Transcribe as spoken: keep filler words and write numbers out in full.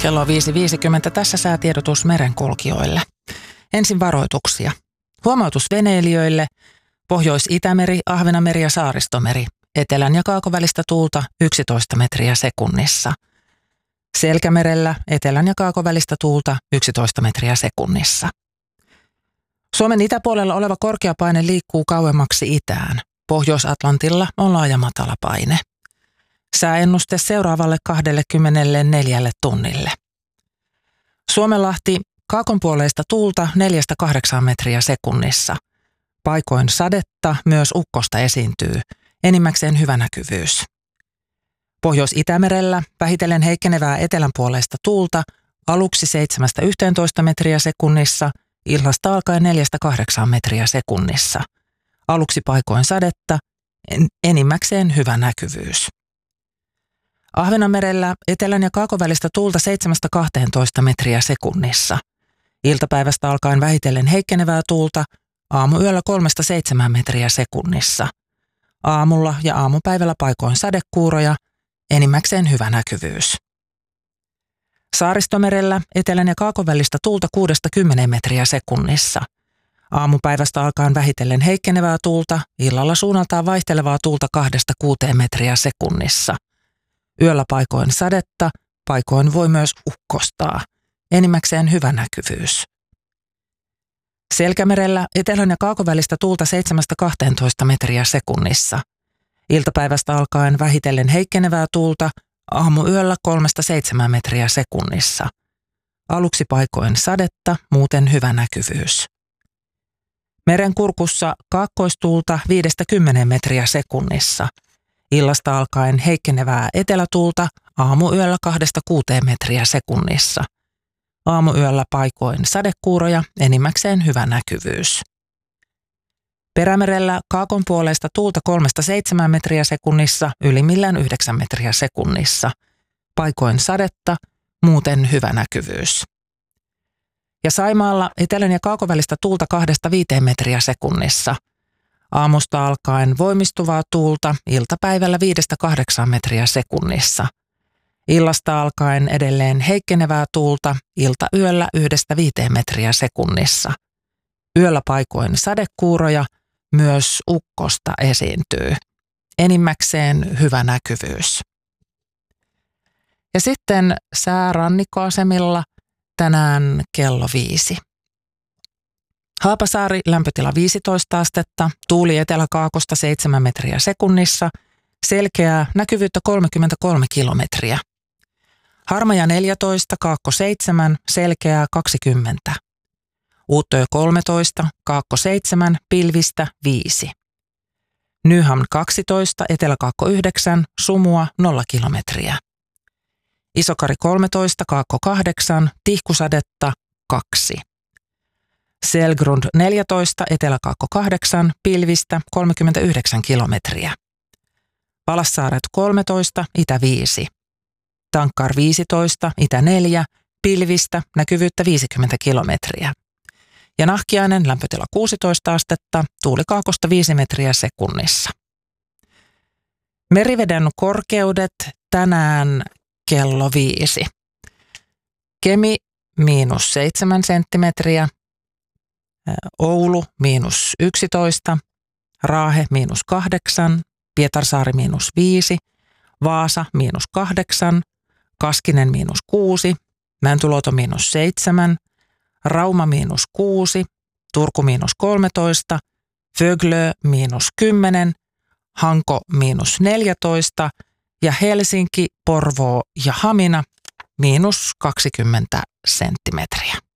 Kello on viisi viisikymmentä, tässä säätiedotus merenkulkijoille. Ensin varoituksia. Huomautus veneilijöille: Pohjois-Itämeri, Ahvenanmeri ja Saaristomeri. Etelän ja kaakovälistä tuulta yksitoista metriä sekunnissa. Selkämerellä etelän ja kaakovälistä tuulta yksitoista metriä sekunnissa. Suomen itäpuolella oleva korkeapaine liikkuu kauemmaksi itään. Pohjois-Atlantilla on laaja matalapaine. Sääennuste seuraavalle kaksikymmentäneljä tunnille. Suomenlahti, kaakonpuoleista tuulta neljästä kahdeksaan metriä sekunnissa. Paikoin sadetta, myös ukkosta esiintyy. Enimmäkseen hyvä näkyvyys. Pohjois-Itämerellä vähitellen heikkenevää etelänpuoleista tuulta aluksi seitsemästä yhteentoista metriä sekunnissa, illasta alkaen neljästä kahdeksaan metriä sekunnissa. Aluksi paikoin sadetta, enimmäkseen hyvä näkyvyys. Ahvenanmerellä etelän ja kaakovälistä tuulta seitsemästä kahteentoista metriä sekunnissa. Iltapäivästä alkaen vähitellen heikkenevää tuulta, aamuyöllä kolmesta seitsemään metriä sekunnissa. Aamulla ja aamupäivällä paikoin sadekuuroja, enimmäkseen hyvä näkyvyys. Saaristomerellä etelän ja kaakovälistä tuulta kuudesta kymmeneen metriä sekunnissa. Aamupäivästä alkaen vähitellen heikkenevää tuulta, illalla suunnaltaan vaihtelevaa tuulta kahdesta kuuteen metriä sekunnissa. Yöllä paikoin sadetta, paikoin voi myös ukkostaa. Enimmäkseen hyvä näkyvyys. Selkämerellä etelän ja kaakovälistä tuulta seitsemästä kahteentoista metriä sekunnissa. Iltapäivästä alkaen vähitellen heikkenevää tuulta, aamuyöllä kolmesta seitsemään metriä sekunnissa. Aluksi paikoin sadetta, muuten hyvä näkyvyys. Merenkurkussa kaakkoistuulta viidestä kymmeneen metriä sekunnissa. Illasta alkaen heikkenevää etelätuulta, aamuyöllä kahdesta kuuteen metriä sekunnissa. Aamuyöllä paikoin sadekuuroja, enimmäkseen hyvä näkyvyys. Perämerellä kaakonpuoleista tuulta kolmesta seitsemään metriä sekunnissa, ylimmillään yhdeksän metriä sekunnissa. Paikoin sadetta, muuten hyvä näkyvyys. Ja Saimaalla etelän ja kaakovälistä tuulta kahdesta viiteen metriä sekunnissa. Aamusta alkaen voimistuvaa tuulta, iltapäivällä viidestä kahdeksaan metriä sekunnissa. Illasta alkaen edelleen heikkenevää tuulta, iltayöllä yhdestä viiteen metriä sekunnissa. Yöllä paikoin sadekuuroja, myös ukkosta esiintyy. Enimmäkseen hyvä näkyvyys. Ja sitten sää rannikkoasemilla tänään kello viisi. Haapasaari, lämpötila viisitoista astetta, tuuli eteläkaakosta seitsemän metriä sekunnissa, selkeää, näkyvyyttä kolmekymmentäkolme kilometriä. Harmaja neljätoista, kaakko seitsemän, selkeää kaksikymmentä. Uuttöö kolmetoista, kaakko seitsemän, pilvistä viisi. Nyhamn kaksitoista, eteläkaakko yhdeksän, sumua nolla kilometriä. Isokari kolmetoista, kaakko kahdeksan, tihkusadetta kaksi. Selgrund neljätoista, eteläkaakko kahdeksan, pilvistä kolmekymmentäyhdeksän kilometriä. Palassaaret kolmetoista, itä viisi. Tankkar viisitoista, itä neljä, pilvistä, näkyvyyttä viisikymmentä kilometriä. Ja Nahkiainen, lämpötila kuusitoista astetta, tuuli kaakosta viisi metriä sekunnissa. Meriveden korkeudet tänään kello viisi. Kemi miinus seitsemän senttimetriä, Oulu miinus yksitoista, Raahe miinus kahdeksan, Pietarsaari miinus viisi, Vaasa miinus kahdeksan, Kaskinen miinus kuusi, Mäntyluoto miinus seitsemän, Rauma miinus kuusi, Turku miinus kolmetoista, Föglö miinus kymmenen, Hanko miinus neljätoista ja Helsinki, Porvoo ja Hamina miinus kaksikymmentä senttimetriä.